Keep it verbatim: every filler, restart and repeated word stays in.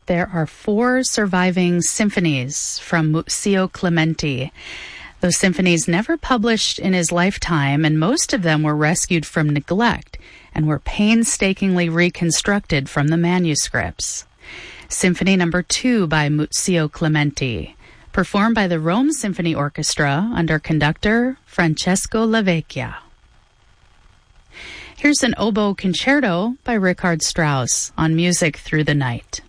there are four surviving symphonies from Muzio Clementi. Those symphonies never published in his lifetime, and most of them were rescued from neglect and were painstakingly reconstructed from the manuscripts. Symphony number two by Muzio Clementi, performed by the Rome Symphony Orchestra under conductor Francesco Lavecchia. Here's an oboe concerto by Richard Strauss on Music Through the Night.